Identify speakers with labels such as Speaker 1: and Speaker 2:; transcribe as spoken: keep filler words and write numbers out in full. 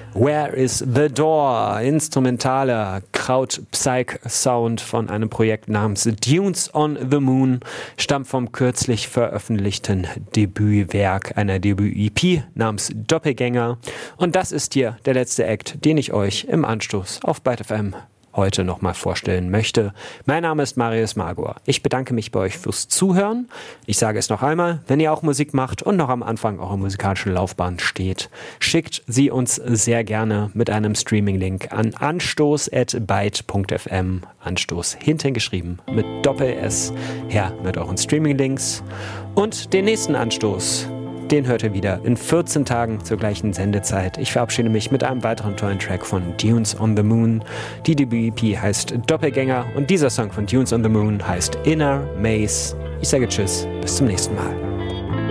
Speaker 1: Where is the Door? Instrumentaler Kraut-Psych-Sound von einem Projekt namens Dunes on the Moon stammt vom kürzlich veröffentlichten Debütwerk einer Debüt-E P namens Doppelgänger. Und das ist hier der letzte Act, den ich euch im Anstoß auf Byte F M heute nochmal vorstellen möchte. Mein Name ist Marius Magor. Ich bedanke mich bei euch fürs Zuhören. Ich sage es noch einmal, wenn ihr auch Musik macht und noch am Anfang eurer musikalischen Laufbahn steht, schickt sie uns sehr gerne mit einem Streaming-Link an anstoß at byte punkt f m. Anstoß hinten geschrieben mit Doppel-S her mit euren Streaming-Links. Und den nächsten Anstoß, den hört ihr wieder in vierzehn Tagen zur gleichen Sendezeit. Ich verabschiede mich mit einem weiteren tollen Track von Dunes on the Moon. Die Debüt-E P heißt Doppelgänger und dieser Song von Dunes on the Moon heißt Inner Maze. Ich sage Tschüss, bis zum nächsten Mal.